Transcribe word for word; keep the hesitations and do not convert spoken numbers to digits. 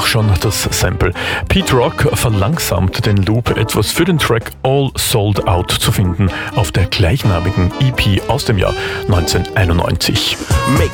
schon das Sample. Pete Rock verlangsamt den Loop etwas für den Track All Sold Out zu finden auf der gleichnamigen E P aus dem Jahr neunzehnhunderteinundneunzig. Make